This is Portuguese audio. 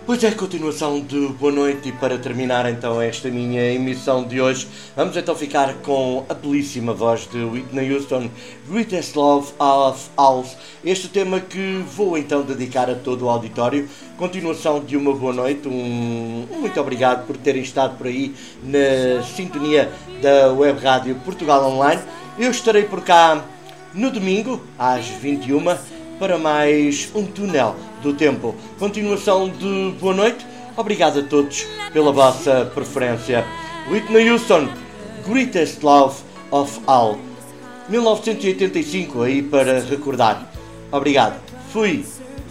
Pois é, continuação de boa noite e para terminar então esta minha emissão de hoje, vamos então ficar com a belíssima voz de Whitney Houston, Greatest Love of All, este tema que vou então dedicar a todo o auditório. Continuação de uma boa noite, muito obrigado por terem estado por aí na sintonia da Web Rádio Portugal Online. Eu estarei por cá no domingo às 21h para mais um túnel do tempo. Continuação de boa noite. Obrigado a todos pela vossa preferência. Whitney Houston, Greatest Love of All, 1985, aí para recordar. Obrigado. Fui.